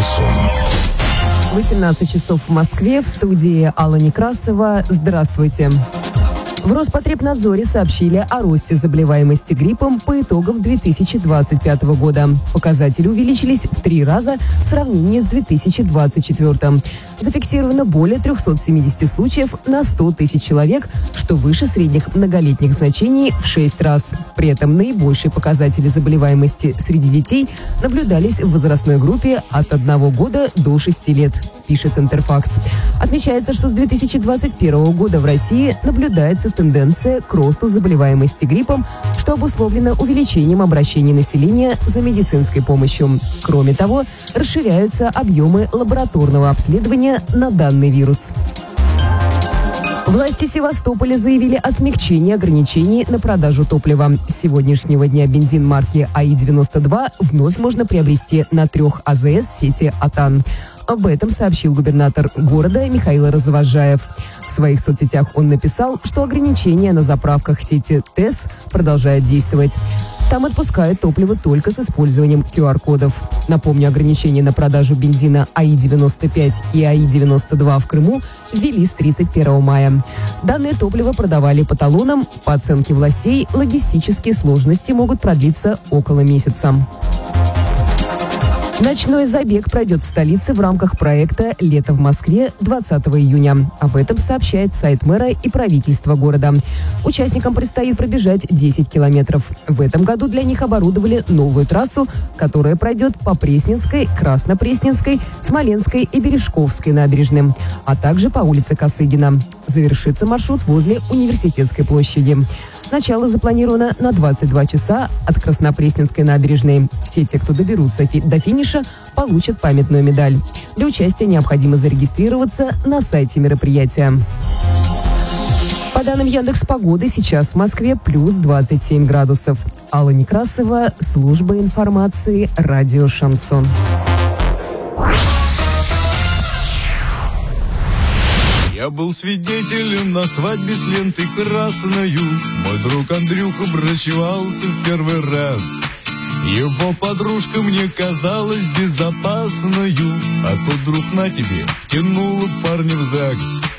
Шансон. 18 часов в Москве, в студии Алла Некрасова. Здравствуйте. В Роспотребнадзоре сообщили о росте заболеваемости гриппом по итогам 2025 года. Показатели увеличились в 3 раза в сравнении с 2024. Зафиксировано более 370 случаев на 100 тысяч человек, что выше средних многолетних значений в 6 раз. При этом наибольшие показатели заболеваемости среди детей наблюдались в возрастной группе от 1 года до 6 лет, пишет Интерфакс. Отмечается, что с 2021 года в России наблюдается тенденция к росту заболеваемости гриппом, что обусловлено увеличением обращений населения за медицинской помощью. Кроме того, расширяются объемы лабораторного обследования на данный вирус. Власти Севастополя заявили о смягчении ограничений на продажу топлива. С сегодняшнего дня бензин марки АИ-92 вновь можно приобрести на 3 АЗС сети «Атан». Об этом сообщил губернатор города Михаил Развожаев. В своих соцсетях он написал, что ограничения на заправках сети ТЭС продолжают действовать. Там отпускают топливо только с использованием QR-кодов. Напомню, ограничения на продажу бензина АИ-95 и АИ-92 в Крыму ввели с 31 мая. Данное топливо продавали по талонам. По оценке властей, логистические сложности могут продлиться около месяца. Ночной забег пройдет в столице в рамках проекта «Лето в Москве» 20 июня. Об этом сообщает сайт мэра и правительства города. Участникам предстоит пробежать 10 километров. В этом году для них оборудовали новую трассу, которая пройдет по Пресненской, Краснопресненской, Смоленской и Бережковской набережным, а также по улице Косыгина. Завершится маршрут возле Университетской площади. Начало запланировано на 22 часа от Краснопресненской набережной. Все те, кто доберутся до финиша, получат памятную медаль. Для участия необходимо зарегистрироваться на сайте мероприятия. По данным Яндекс.Погоды, сейчас в Москве плюс 27 градусов. Алла Некрасова, служба информации, радио «Шансон». Я был свидетелем на свадьбе с лентой красною. Мой друг Андрюха брачевался в первый раз. Его подружка мне казалась безопасною, а тут друг на тебе втянула парня в ЗАГС.